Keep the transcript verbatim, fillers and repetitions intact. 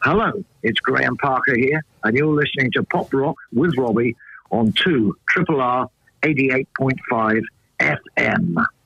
Hello, it's Graham Parker here, and you're listening to Pop Rock with Robbie on two R R R eighty-eight point five F M.